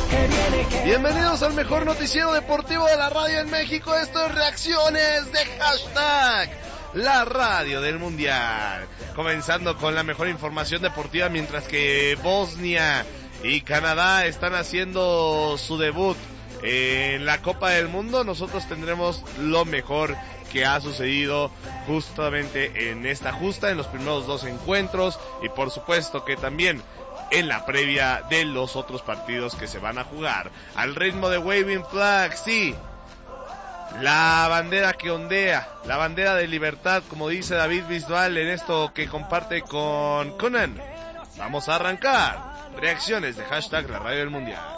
Bienvenidos al mejor noticiero deportivo de la radio en México. Esto es Reacciones de Hashtag, la radio del Mundial. Comenzando con la mejor información deportiva, mientras que Bosnia y Canadá están haciendo su debut en la Copa del Mundo. Nosotros tendremos lo mejor que ha sucedido justamente en esta justa, en los primeros dos encuentros, y por supuesto que también en la previa de los otros partidos que se van a jugar al ritmo de Waving Flag. Sí, la bandera que ondea, la bandera de libertad, como dice David Bisbal en esto que comparte con Conan. Vamos a arrancar Reacciones de Hashtag, la radio del Mundial.